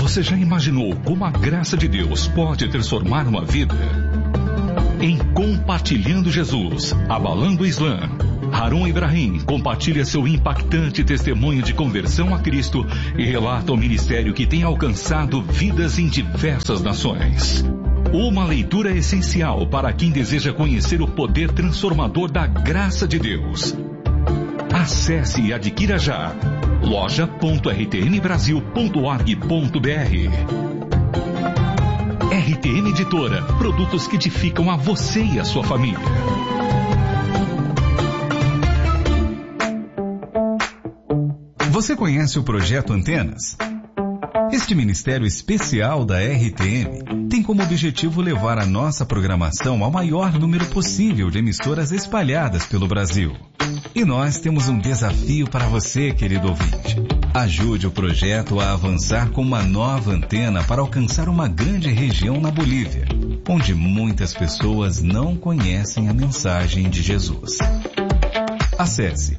Você já imaginou como a graça de Deus pode transformar uma vida? Em Compartilhando Jesus, Abalando o Islã, Harun Ibrahim compartilha seu impactante testemunho de conversão a Cristo e relata o ministério que tem alcançado vidas em diversas nações. Uma leitura essencial para quem deseja conhecer o poder transformador da graça de Deus. Acesse e adquira já loja.rtmbrasil.org.br. RTM Editora, produtos que edificam a você e a sua família. Você conhece o Projeto Antenas? Este ministério especial da RTM tem como objetivo levar a nossa programação ao maior número possível de emissoras espalhadas pelo Brasil. E nós temos um desafio para você, querido ouvinte. Ajude o projeto a avançar com uma nova antena para alcançar uma grande região na Bolívia, onde muitas pessoas não conhecem a mensagem de Jesus. Acesse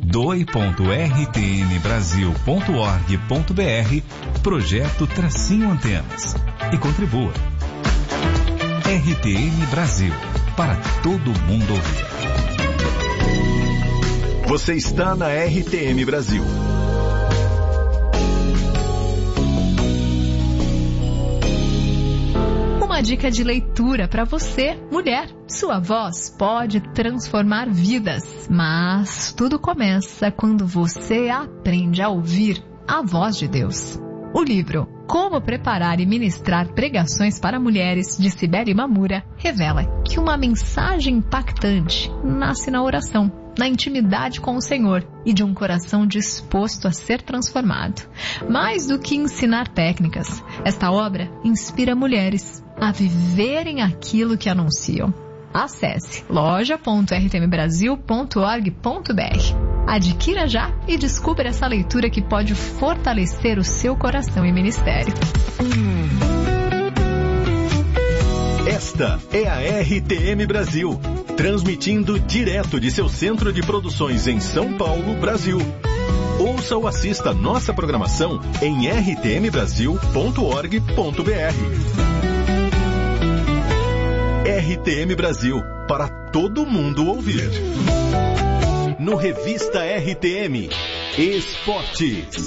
doe.rtmbrasil.org.br Projeto-Antenas e contribua. RTM Brasil, para todo mundo ouvir. Você está na RTM Brasil. Uma dica de leitura para você, mulher. Sua voz pode transformar vidas, mas tudo começa quando você aprende a ouvir a voz de Deus. O livro Como Preparar e Ministrar Pregações para Mulheres, de Cibele Mamura, revela que uma mensagem impactante nasce na oração, na intimidade com o Senhor e de um coração disposto a ser transformado. Mais do que ensinar técnicas, esta obra inspira mulheres a viverem aquilo que anunciam. Acesse loja.rtmbrasil.org.br. Adquira já e descubra essa leitura que pode fortalecer o seu coração e ministério. Esta é a RTM Brasil, transmitindo direto de seu centro de produções em São Paulo, Brasil. Ouça ou assista nossa programação em rtmbrasil.org.br. RTM Brasil, para todo mundo ouvir. No Revista RTM, Esportes.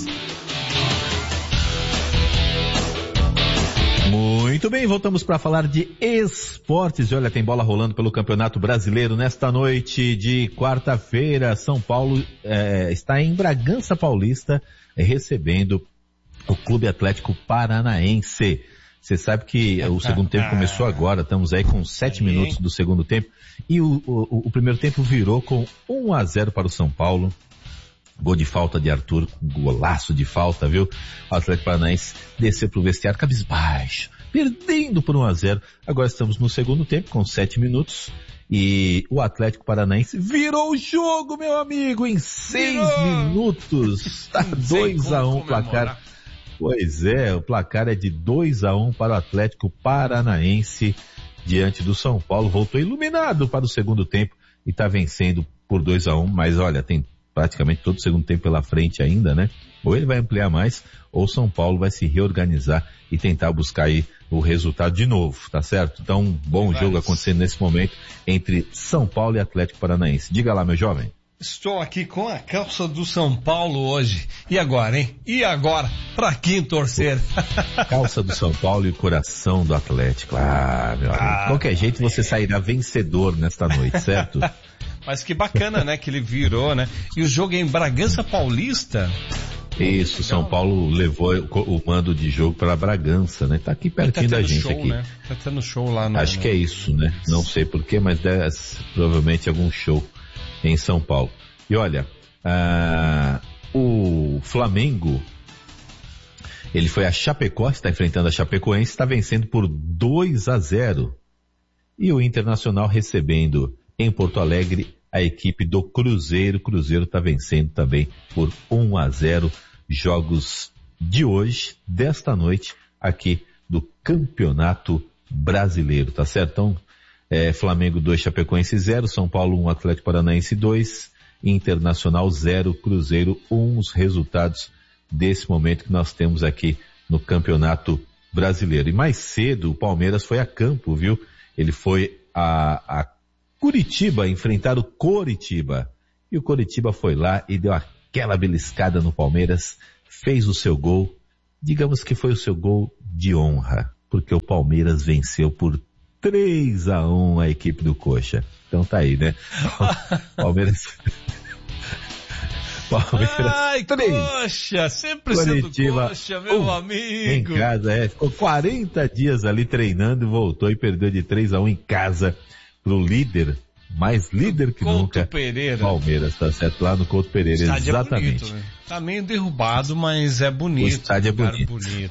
Muito bem, voltamos para falar de esportes. E olha, tem bola rolando pelo Campeonato Brasileiro nesta noite de quarta-feira. São Paulo está em Bragança Paulista recebendo o Clube Atlético Paranaense. Você sabe que o segundo tempo começou agora, estamos aí com 7 minutos do segundo tempo. E o primeiro tempo virou com 1-0 para o São Paulo. Gol de falta de Arthur, golaço de falta, viu? O Atlético Paranaense desceu para o vestiário cabisbaixo, perdendo por 1-0. Agora estamos no segundo tempo com 7 minutos. E o Atlético Paranaense virou o jogo, meu amigo, em 6 minutos. Está 2-1 o placar. Pois é, o placar é de 2-1 para o Atlético Paranaense diante do São Paulo. Voltou iluminado para o segundo tempo e está vencendo por 2-1, mas olha, tem praticamente todo o segundo tempo pela frente ainda, né? Ou ele vai ampliar mais, ou o São Paulo vai se reorganizar e tentar buscar aí o resultado de novo, tá certo? Então, bom jogo acontecendo nesse momento entre São Paulo e Atlético Paranaense. Diga lá, meu jovem. Estou aqui com a calça do São Paulo hoje. E agora, hein? E agora? Pra quem torcer? Calça do São Paulo e o coração do Atlético. Ah, meu amigo. De qualquer jeito você sairá vencedor nesta noite, certo? Mas que bacana, né? Que ele virou, né? E o jogo é em Bragança Paulista. Isso, São Paulo levou o mando de jogo para Bragança, né? Tá aqui pertinho da gente show, aqui. Né? Tá tendo show lá no... Acho que é isso, né? Não sei porquê, mas deve provavelmente algum show em São Paulo. E olha, o Flamengo, ele foi a Chapecó, está enfrentando a Chapecoense, está vencendo por 2-0. E o Internacional recebendo em Porto Alegre a equipe do Cruzeiro. O Cruzeiro está vencendo também por 1-0. Jogos de hoje, desta noite, aqui do Campeonato Brasileiro, tá certo? Então, Flamengo 2, Chapecoense 0, São Paulo 1, Atlético Paranaense 2, Internacional 0, Cruzeiro 1, os resultados desse momento que nós temos aqui no Campeonato Brasileiro. E mais cedo o Palmeiras foi a campo, viu? Ele foi a Curitiba enfrentar o Coritiba. E o Coritiba foi lá e deu aquela beliscada no Palmeiras, fez o seu gol. Digamos que foi o seu gol de honra, porque o Palmeiras venceu por 3-1 a equipe do Coxa. Então tá aí, né? Palmeiras... Ai, 3. Coxa, sempre Curitiba, sendo Coxa, meu amigo. Em casa, ficou 40 dias ali treinando e voltou e perdeu de 3-1 em casa pro líder, mais líder que Couto nunca. Pereira. Palmeiras, tá certo? Lá no Couto Pereira, exatamente. É bonito, né? Tá meio derrubado, mas é bonito. O estádio é bonito.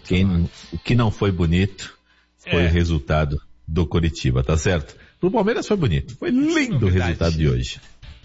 O que não foi bonito foi o resultado do Coritiba, tá certo? Pro Palmeiras foi bonito. Foi lindo o resultado de hoje.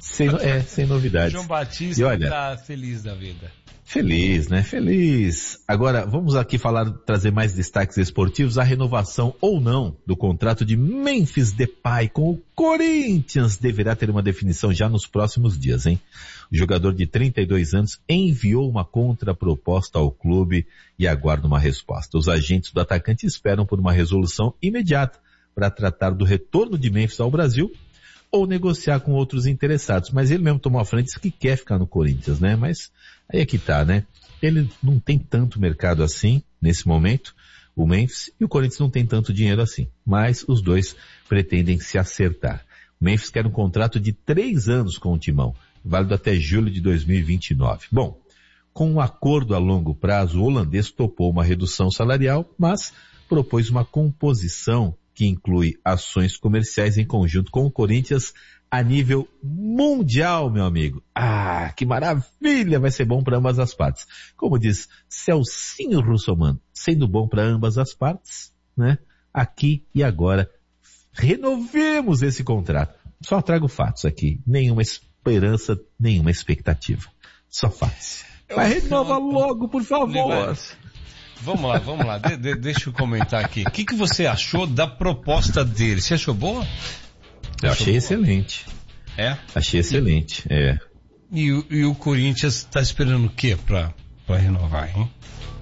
Sem novidades. João Batista, e olha, tá feliz da vida. Feliz, né? Feliz. Agora, vamos aqui trazer mais destaques esportivos. A renovação ou não do contrato de Memphis Depay com o Corinthians deverá ter uma definição já nos próximos dias, hein? O jogador de 32 anos enviou uma contraproposta ao clube e aguarda uma resposta. Os agentes do atacante esperam por uma resolução imediata para tratar do retorno de Memphis ao Brasil ou negociar com outros interessados. Mas ele mesmo tomou a frente e disse que quer ficar no Corinthians, né? Mas aí é que tá, né? Ele não tem tanto mercado assim, nesse momento, o Memphis, e o Corinthians não tem tanto dinheiro assim. Mas os dois pretendem se acertar. O Memphis quer um contrato de 3 anos com o Timão, válido até julho de 2029. Bom, com um acordo a longo prazo, o holandês topou uma redução salarial, mas propôs uma composição que inclui ações comerciais em conjunto com o Corinthians a nível mundial, meu amigo. Ah, que maravilha! Vai ser bom para ambas as partes. Como diz Celcinho Russomano, sendo bom para ambas as partes, né? Aqui e agora, renovemos esse contrato. Só trago fatos aqui. Nenhuma esperança, nenhuma expectativa. Só fatos. Vai, renova logo, por favor. Vamos lá. Deixa eu comentar aqui. O que você achou da proposta dele? Você achou boa? Eu achei excelente. É? Achei excelente, é. E o Corinthians está esperando o quê para renovar, hein?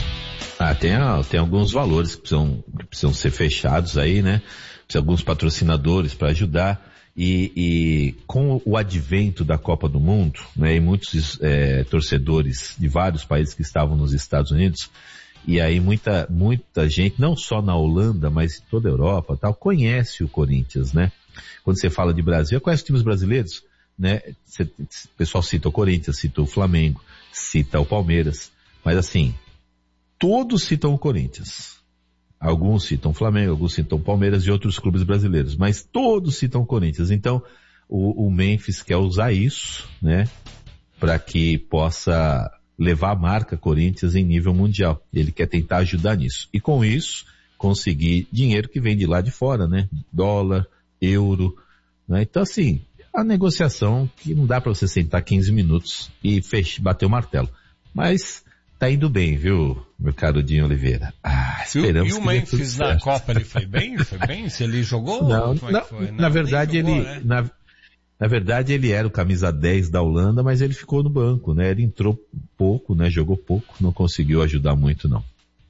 Tem alguns valores que precisam ser fechados aí, né? Precisa alguns patrocinadores para ajudar. E com o advento da Copa do Mundo, né? E muitos torcedores de vários países que estavam nos Estados Unidos, e aí muita gente, não só na Holanda, mas em toda a Europa, tal, conhece o Corinthians, né? Quando você fala de Brasil, conhece os times brasileiros, né? O pessoal cita o Corinthians, cita o Flamengo, cita o Palmeiras, mas assim, todos citam o Corinthians. Alguns citam o Flamengo, alguns citam o Palmeiras e outros clubes brasileiros, mas todos citam o Corinthians. Então, o Memphis quer usar isso, né? Para que possa levar a marca Corinthians em nível mundial. Ele quer tentar ajudar nisso. E com isso, conseguir dinheiro que vem de lá de fora, né? Dólar, euro, né? Então assim, a negociação que não dá para você sentar 15 minutos e bater o martelo. Mas tá indo bem, viu, meu caro Dinho Oliveira? Esperamos. E o Memphis na Copa, ele foi bem? Foi bem? Se ele jogou? Na verdade, ele... Jogou, Na verdade, ele era o camisa 10 da Holanda, mas ele ficou no banco, né? Ele entrou pouco, né? Jogou pouco, não conseguiu ajudar muito, não.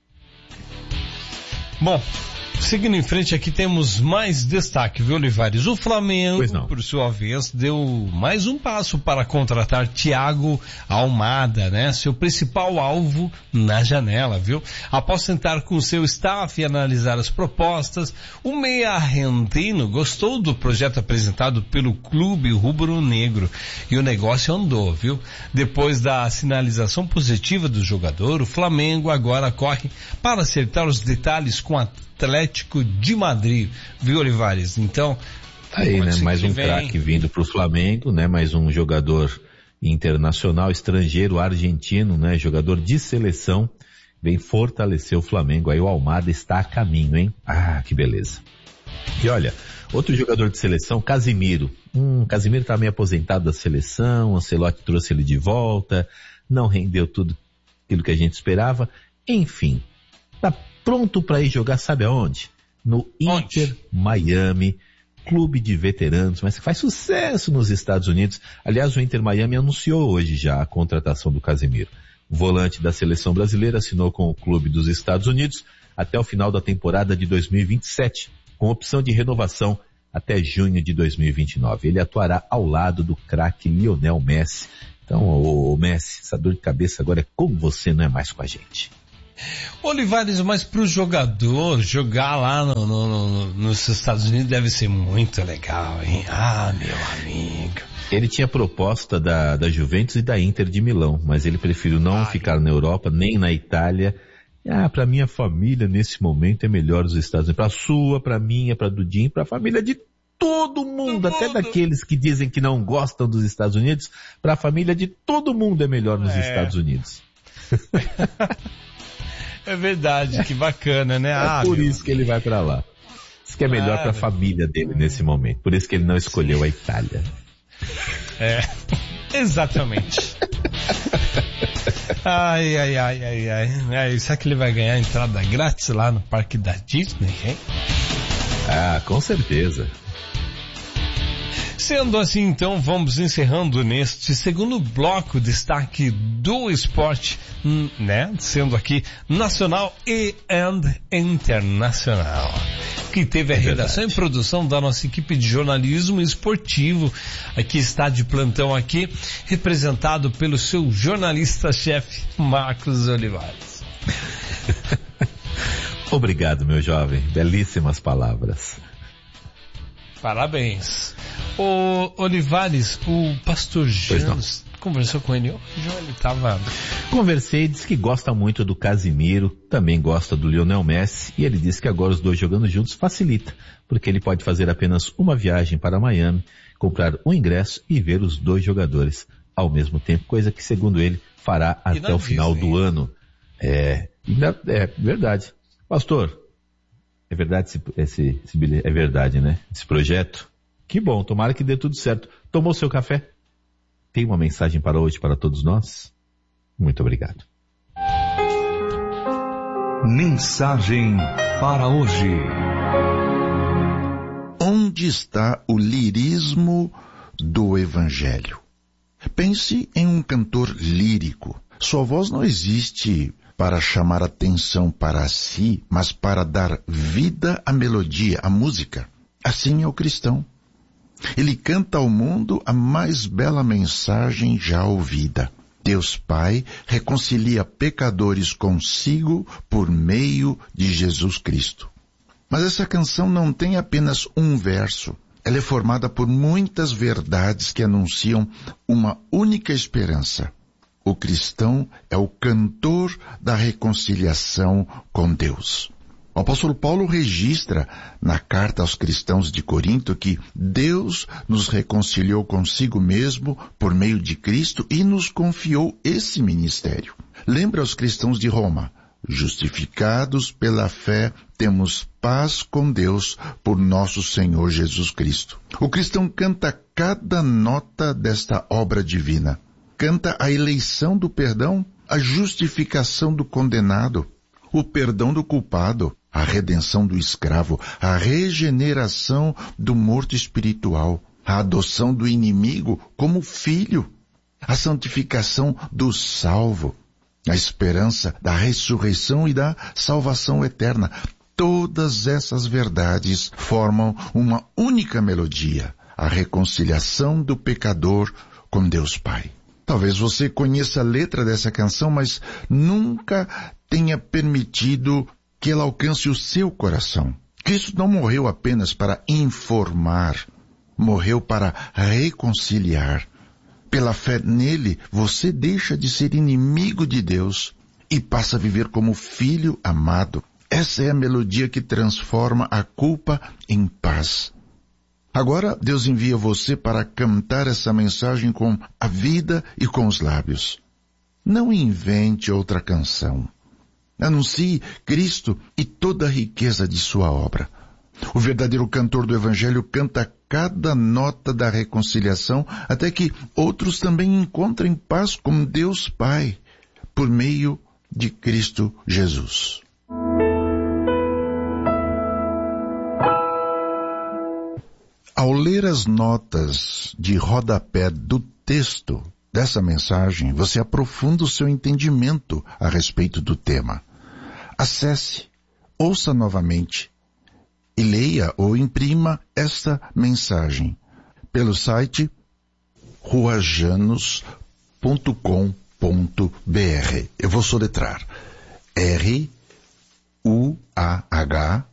Bom, seguindo em frente aqui temos mais destaque, viu, Olivares? O Flamengo, por sua vez, deu mais um passo para contratar Thiago Almada, né? Seu principal alvo na janela, viu? Após sentar com seu staff e analisar as propostas, o meia argentino gostou do projeto apresentado pelo clube rubro-negro e o negócio andou, viu? Depois da sinalização positiva do jogador, o Flamengo agora corre para acertar os detalhes com a Atlético de Madrid, viu, Olivares? Então, aí, né? Mais um craque vindo pro Flamengo, né? Mais um jogador internacional, estrangeiro, argentino, né? Jogador de seleção, vem fortalecer o Flamengo. Aí o Almada está a caminho, hein? Ah, que beleza. E olha, outro jogador de seleção, Casimiro. Casimiro tá meio aposentado da seleção, o Ancelotti trouxe ele de volta, não rendeu tudo aquilo que a gente esperava. Enfim, tá pronto para ir jogar, sabe aonde? No Inter Miami, clube de veteranos, mas que faz sucesso nos Estados Unidos. Aliás, o Inter Miami anunciou hoje já a contratação do Casemiro. O volante da seleção brasileira assinou com o clube dos Estados Unidos até o final da temporada de 2027, com opção de renovação até junho de 2029. Ele atuará ao lado do craque Lionel Messi. Então, o Messi, essa dor de cabeça agora é com você, não é mais com a gente. Olivares, mas pro jogador jogar lá nos Estados Unidos deve ser muito legal, hein? Ah, meu amigo. Ele tinha proposta da Juventus e da Inter de Milão, mas ele preferiu não ficar na Europa, nem na Itália. Pra minha família, nesse momento, é melhor os Estados Unidos. Pra sua, pra minha, pra Dudinho, pra família de todo mundo, até daqueles que dizem que não gostam dos Estados Unidos, pra família de todo mundo é melhor nos Estados Unidos. É verdade, que bacana, né? Por isso que ele vai pra lá. Isso que é melhor pra família dele nesse momento. Por isso que ele não escolheu a Itália. Exatamente. Ai. Será que ele vai ganhar entrada grátis lá no parque da Disney, hein? Com certeza. Sendo assim, então, vamos encerrando neste segundo bloco, destaque do esporte, né? Sendo aqui nacional e internacional. Que teve a redação e produção da nossa equipe de jornalismo esportivo, que está de plantão aqui, representado pelo seu jornalista-chefe, Marcos Olivares. Obrigado, meu jovem. Belíssimas palavras. Parabéns. O Olivares, o pastor Janos, conversou com ele hoje, ele estava... Conversei, disse que gosta muito do Casimiro, também gosta do Lionel Messi, e ele disse que agora os dois jogando juntos facilita, porque ele pode fazer apenas uma viagem para Miami, comprar um ingresso e ver os dois jogadores ao mesmo tempo, coisa que, segundo ele, fará até o final do ano. É verdade. Pastor, é verdade é verdade, né? Esse projeto. Que bom, tomara que dê tudo certo. Tomou seu café? Tem uma mensagem para hoje para todos nós? Muito obrigado. Mensagem para hoje. Onde está o lirismo do Evangelho? Pense em um cantor lírico. Sua voz não existe para chamar atenção para si, mas para dar vida à melodia, à música. Assim é o cristão. Ele canta ao mundo a mais bela mensagem já ouvida. Deus Pai reconcilia pecadores consigo por meio de Jesus Cristo. Mas essa canção não tem apenas um verso. Ela é formada por muitas verdades que anunciam uma única esperança. O cristão é o cantor da reconciliação com Deus. O apóstolo Paulo registra na carta aos cristãos de Corinto que Deus nos reconciliou consigo mesmo por meio de Cristo e nos confiou esse ministério. Lembra aos cristãos de Roma: justificados pela fé, temos paz com Deus por nosso Senhor Jesus Cristo. O cristão canta cada nota desta obra divina. Canta a eleição do perdão, a justificação do condenado, o perdão do culpado, a redenção do escravo, a regeneração do morto espiritual, a adoção do inimigo como filho, a santificação do salvo, a esperança da ressurreição e da salvação eterna. Todas essas verdades formam uma única melodia, a reconciliação do pecador com Deus Pai. Talvez você conheça a letra dessa canção, mas nunca tenha permitido que ela alcance o seu coração. Cristo não morreu apenas para informar, morreu para reconciliar. Pela fé nele, você deixa de ser inimigo de Deus e passa a viver como filho amado. Essa é a melodia que transforma a culpa em paz. Agora, Deus envia você para cantar essa mensagem com a vida e com os lábios. Não invente outra canção. Anuncie Cristo e toda a riqueza de sua obra. O verdadeiro cantor do Evangelho canta cada nota da reconciliação até que outros também encontrem paz com Deus Pai por meio de Cristo Jesus. Ao ler as notas de rodapé do texto, dessa mensagem, você aprofunda o seu entendimento a respeito do tema. Acesse, ouça novamente e leia ou imprima esta mensagem pelo site ruajanos.com.br. Eu vou soletrar. RUAHJANOS.com.br.